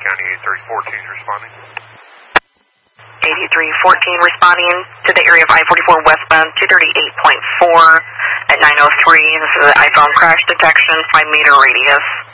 County 8314 responding. 8314 responding to the area of I-44 westbound 238.4 at 903. This is an iPhone crash detection, 5 meter radius.